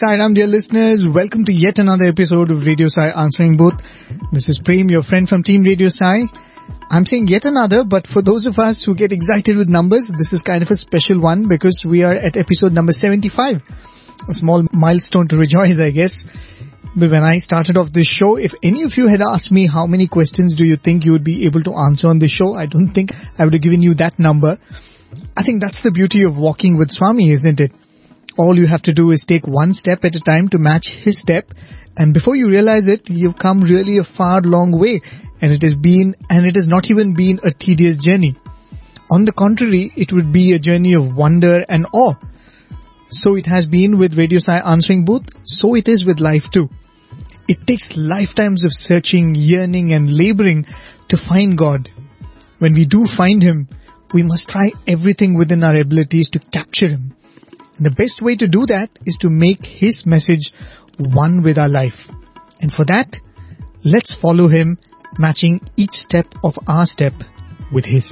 Sai Ram, dear listeners. Welcome to yet another episode of Radio Sai Answering Booth. This is Prem, your friend from Team Radio Sai. I'm saying yet another, but for those of us who get excited with numbers, this is kind of a special one because we are at episode number 75. A small milestone to rejoice, I guess. But when I started off this show, if any of you had asked me how many questions do you think you would be able to answer on this show, I don't think I would have given you that number. I think that's the beauty of walking with Swami, isn't it? All you have to do is take one step at a time to match his step, and before you realize it, you've come really a far long way, and it has not even been a tedious journey. On the contrary, it would be a journey of wonder and awe. So it has been with Radio Sai Answering Booth, so it is with life too. It takes lifetimes of searching, yearning and laboring to find God. When we do find Him, we must try everything within our abilities to capture Him. And the best way to do that is to make His message one with our life. And for that, let's follow Him, matching each step of our step with His.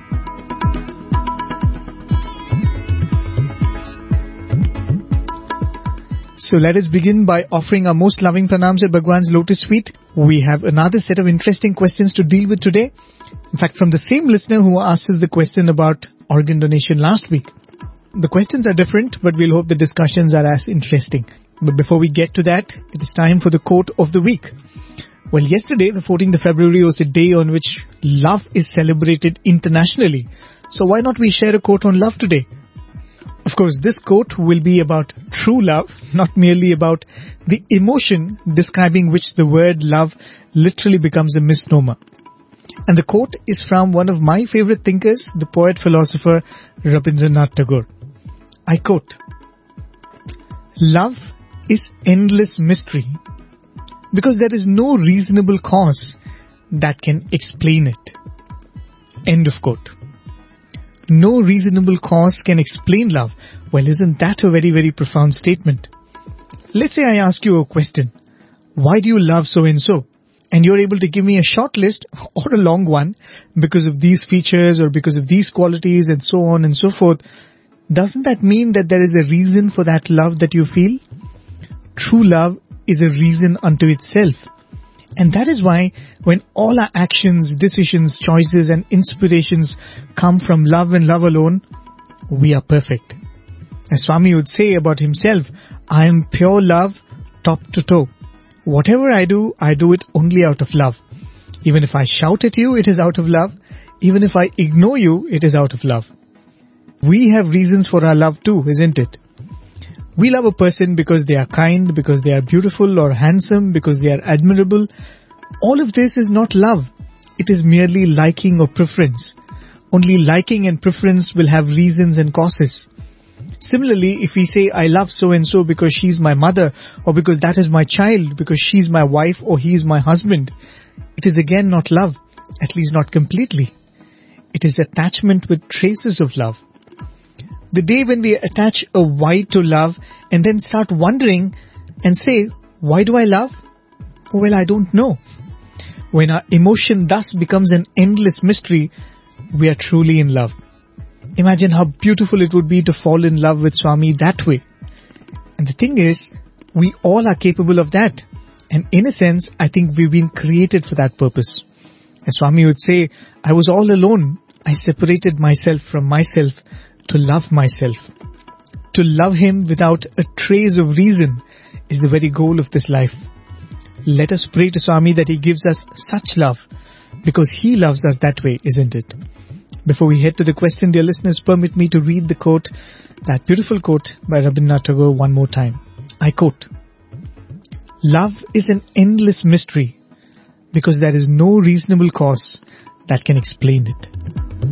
So let us begin by offering our most loving pranams at Bhagwan's Lotus Feet. We have another set of interesting questions to deal with today. In fact, from the same listener who asked us the question about organ donation last week. The questions are different, but we'll hope the discussions are as interesting. But before we get to that, it is time for the quote of the week. Well, yesterday, the 14th of February, was a day on which love is celebrated internationally. So why not we share a quote on love today? Of course, this quote will be about true love, not merely about the emotion describing which the word love literally becomes a misnomer. And the quote is from one of my favorite thinkers, the poet-philosopher Rabindranath Tagore. I quote, "Love is endless mystery because there is no reasonable cause that can explain it." End of quote. No reasonable cause can explain love. Well, isn't that a very, very profound statement? Let's say I ask you a question. Why do you love so-and-so? And you're able to give me a short list or a long one because of these features or because of these qualities and so on and so forth. Doesn't that mean that there is a reason for that love that you feel? True love is a reason unto itself. And that is why when all our actions, decisions, choices and inspirations come from love and love alone, we are perfect. As Swami would say about himself, I am pure love top to toe. Whatever I do it only out of love. Even if I shout at you, it is out of love. Even if I ignore you, it is out of love. We have reasons for our love too, isn't it? We love a person because they are kind, because they are beautiful or handsome, because they are admirable. All of this is not love. It is merely liking or preference. Only liking and preference will have reasons and causes. Similarly, if we say, I love so-and-so because she's my mother, or because that is my child, because she's my wife or he is my husband, it is again not love, at least not completely. It is attachment with traces of love. The day when we attach a why to love and then start wondering and say, why do I love? Well, I don't know. When our emotion thus becomes an endless mystery, we are truly in love. Imagine how beautiful it would be to fall in love with Swami that way. And the thing is, we all are capable of that. And in a sense, I think we've been created for that purpose. As Swami would say, I was all alone. I separated myself from myself to love myself. To love Him without a trace of reason is the very goal of this life. Let us pray to Swami that He gives us such love because He loves us that way, isn't it? Before we head to the question, dear listeners, permit me to read the quote, that beautiful quote by Rabindranath Tagore one more time. I quote, "Love is an endless mystery because there is no reasonable cause that can explain it."